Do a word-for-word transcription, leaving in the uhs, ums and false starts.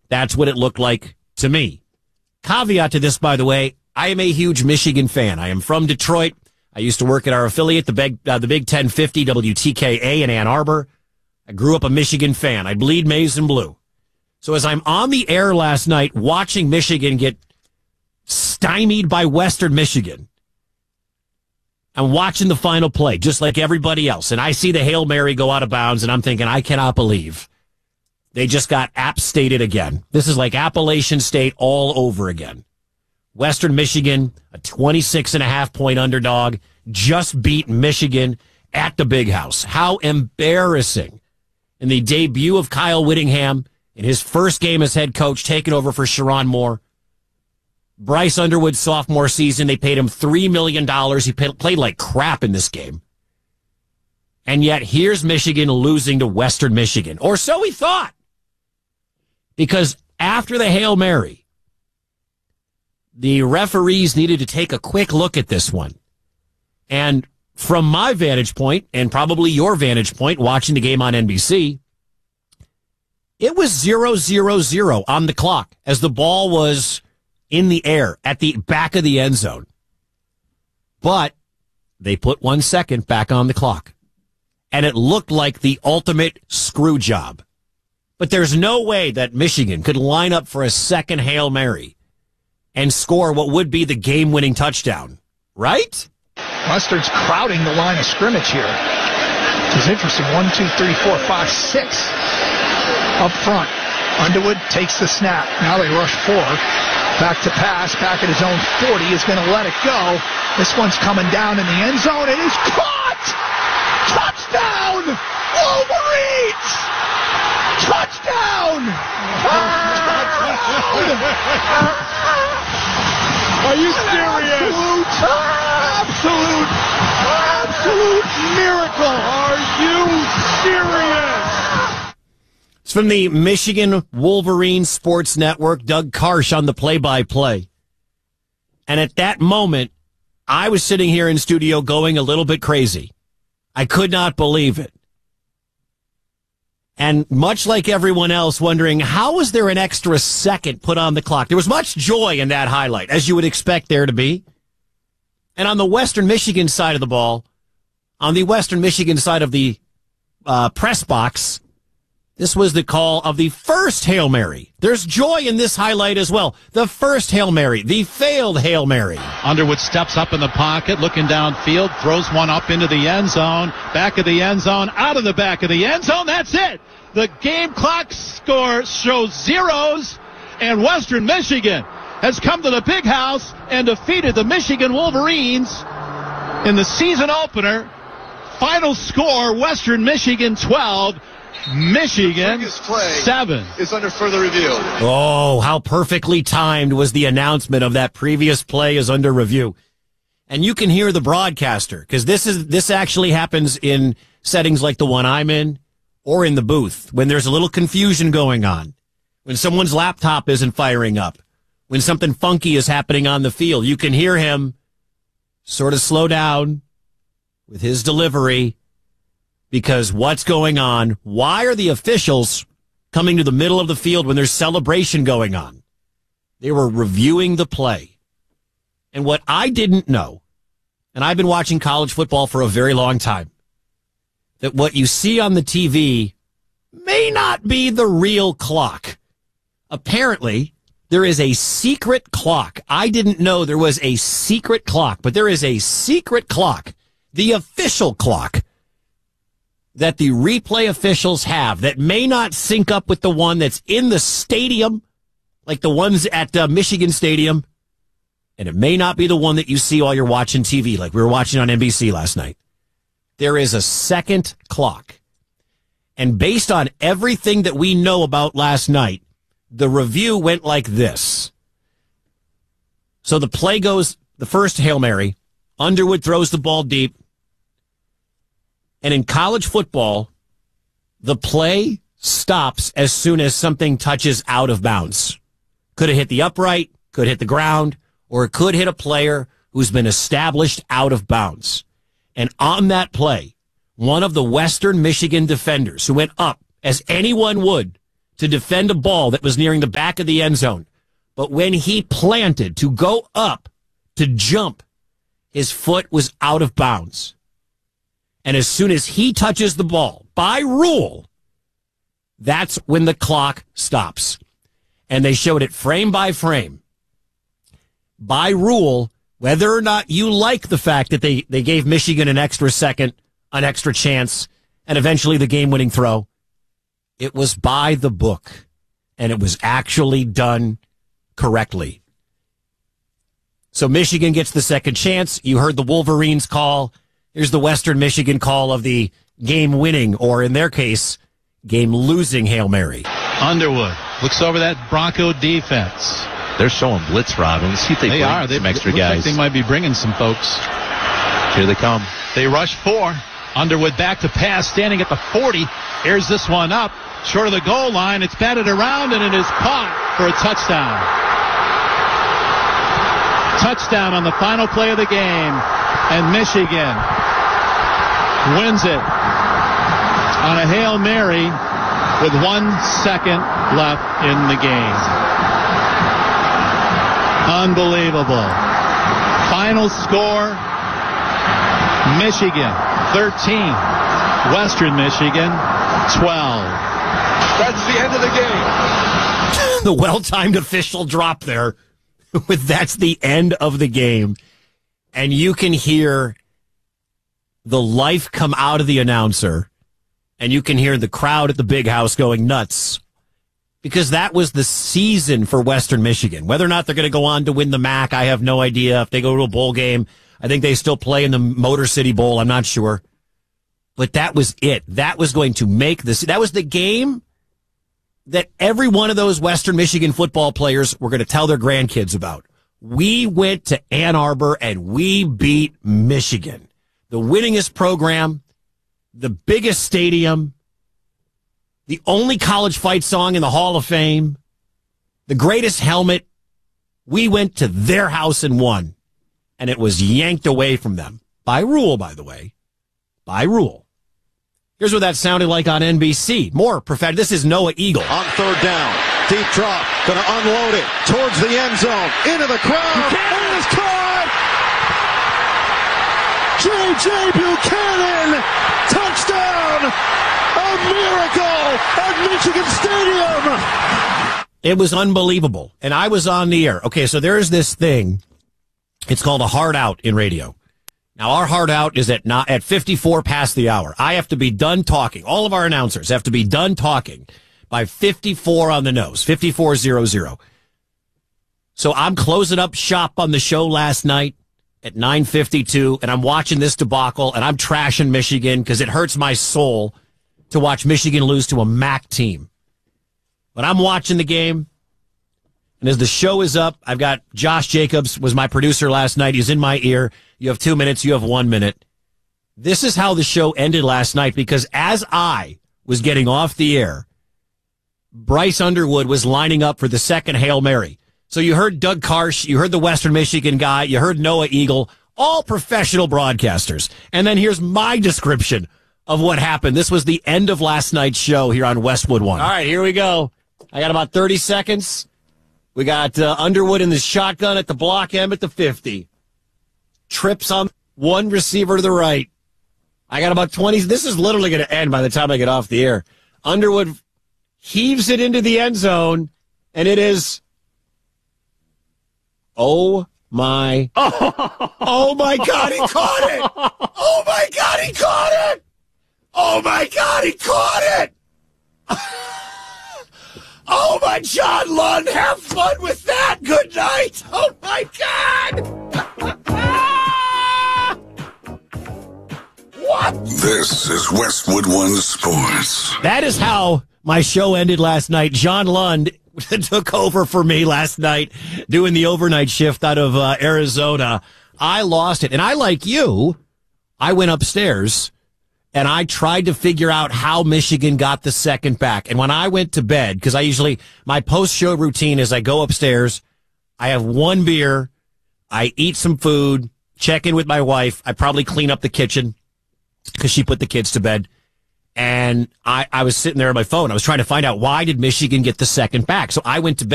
That's what it looked like to me. Caveat to this, by the way, I am a huge Michigan fan. I am from Detroit. I used to work at our affiliate, the Big, uh, the Big ten fifty W T K A in Ann Arbor. I grew up a Michigan fan. I bleed maize and blue. So as I'm on the air last night watching Michigan get stymied by Western Michigan, I'm watching the final play, just like everybody else. And I see the Hail Mary go out of bounds, and I'm thinking, I cannot believe they just got App Stated again. This is like Appalachian State all over again. Western Michigan, a twenty-six and a half point underdog, just beat Michigan at the Big House. How embarrassing. In the debut of Kyle Whittingham, in his first game as head coach, taking over for Sherrone Moore. Bryce Underwood's sophomore season, they paid him three million dollars. He pay, played like crap in this game. And yet, here's Michigan losing to Western Michigan. Or so we thought. Because after the Hail Mary, the referees needed to take a quick look at this one. And from my vantage point, and probably your vantage point, watching the game on N B C, it was zero zero zero on the clock as the ball was in the air at the back of the end zone. But they put one second back on the clock. And it looked like the ultimate screw job. But there's no way that Michigan could line up for a second Hail Mary and score what would be the game-winning touchdown. Right? Mustard's crowding the line of scrimmage here. Which is interesting. One, two, three, four, five, six up front. Underwood takes the snap. Now they rush four. Back to pass. Back at his own forty. Is going to let it go. This one's coming down in the end zone. It is caught! Touchdown! Wolverines! Touchdown! Are you serious? Absolute, absolute, absolute miracle. Are you serious? It's from the Michigan Wolverines Sports Network. Doug Karsh on the play-by-play. And at that moment, I was sitting here in studio going a little bit crazy. I could not believe it. And much like everyone else, wondering, how was there an extra second put on the clock? There was much joy in that highlight, as you would expect there to be. And on the Western Michigan side of the ball, on the Western Michigan side of the uh, press box, this was the call of the first Hail Mary. There's joy in this highlight as well. The first Hail Mary, the failed Hail Mary. Underwood steps up in the pocket, looking downfield, throws one up into the end zone, back of the end zone, out of the back of the end zone. That's it. The game clock score shows zeros, and Western Michigan has come to the Big House and defeated the Michigan Wolverines in the season opener. Final score, Western Michigan twelve, Michigan seven. Is under further review. Oh, how perfectly timed was the announcement of that previous play is under review. And you can hear the broadcaster, because this is this actually happens in settings like the one I'm in or in the booth, when there's a little confusion going on, when someone's laptop isn't firing up, when something funky is happening on the field. You can hear him sort of slow down with his delivery. Because what's going on? Why are the officials coming to the middle of the field when there's celebration going on? They were reviewing the play. And what I didn't know, and I've been watching college football for a very long time, that what you see on the T V may not be the real clock. Apparently, there is a secret clock. I didn't know there was a secret clock, but there is a secret clock, the official clock, that the replay officials have that may not sync up with the one that's in the stadium, like the ones at uh, Michigan Stadium. And it may not be the one that you see while you're watching T V, like we were watching on N B C last night. There is a second clock. And based on everything that we know about last night, the review went like this. So the play goes, the first Hail Mary, Underwood throws the ball deep. And in college football, the play stops as soon as something touches out of bounds. Could have hit the upright, could hit the ground, or it could hit a player who's been established out of bounds. And on that play, one of the Western Michigan defenders who went up, as anyone would, to defend a ball that was nearing the back of the end zone. But when he planted to go up, to jump, his foot was out of bounds. And as soon as he touches the ball, by rule, that's when the clock stops. And they showed it frame by frame. By rule, whether or not you like the fact that they, they gave Michigan an extra second, an extra chance, and eventually the game-winning throw, it was by the book. And it was actually done correctly. So Michigan gets the second chance. You heard the Wolverines call. Here's the Western Michigan call of the game-winning, or in their case, game-losing Hail Mary. Underwood looks over that Bronco defense. They're showing blitz, Robin. Let's see if they, they bring are. They some extra look guys. Like they might be bringing some folks. Here they come. They rush four. Underwood back to pass, standing at the forty. Airs this one up, short of the goal line. It's batted around, and it is caught for a touchdown. Touchdown on the final play of the game, and Michigan wins it on a Hail Mary with one second left in the game. Unbelievable. Final score, Michigan thirteen, Western Michigan twelve. That's the end of the game. The well-timed official drop there with that's the end of the game. And you can hear the life come out of the announcer, and you can hear the crowd at the big house going nuts, because that was the season for Western Michigan. Whether or not they're going to go on to win the M A C, I have no idea. If they go to a bowl game, I think they still play in the Motor City Bowl. I'm not sure. But that was it. That was going to make this. That was the game that every one of those Western Michigan football players were going to tell their grandkids about. We went to Ann Arbor and we beat Michigan. The winningest program, the biggest stadium, the only college fight song in the Hall of Fame, the greatest helmet. We went to their house and won. And it was yanked away from them. By rule, by the way. By rule. Here's what that sounded like on N B C. More prophetic. This is Noah Eagle. On third down, deep drop, going to unload it towards the end zone, into the crowd, and it is caught! J J. Buchanan, touchdown! A miracle at Michigan Stadium! It was unbelievable. And I was on the air. Okay, so there's this thing. It's called a hard out in radio. Now, our hard out is at not at fifty-four past the hour. I have to be done talking. All of our announcers have to be done talking by fifty-four on the nose, fifty-four hundred. So I'm closing up shop on the show last night at nine fifty-two, and I'm watching this debacle, and I'm trashing Michigan because it hurts my soul to watch Michigan lose to a M A C team. But I'm watching the game, and as the show is up, I've got Josh Jacobs was my producer last night. He's in my ear. You have two minutes. You have one minute. This is how the show ended last night, because as I was getting off the air, Bryce Underwood was lining up for the second Hail Mary. So you heard Doug Karsh, you heard the Western Michigan guy, you heard Noah Eagle, all professional broadcasters. And then here's my description of what happened. This was the end of last night's show here on Westwood One. All right, here we go. I got about thirty seconds. We got uh, Underwood in the shotgun at the block M at the fifty. Trips on one receiver to the right. I got about twenty. This is literally going to end by the time I get off the air. Underwood heaves it into the end zone, and it is... Oh, my... Oh, my God, he caught it! Oh, my God, he caught it! Oh, my God, he caught it! Oh, my John Lund, have fun with that! Good night! Oh, my God! What? This is Westwood One Sports. That is how my show ended last night. John Lund took over for me last night doing the overnight shift out of uh, Arizona. I lost it. And I, like you, I went upstairs and I tried to figure out how Michigan got the second back. And when I went to bed, because I usually, my post-show routine is I go upstairs, I have one beer, I eat some food, check in with my wife, I probably clean up the kitchen because she put the kids to bed. And I, I was sitting there on my phone. I was trying to find out, why did Michigan get the second back? So I went to bed.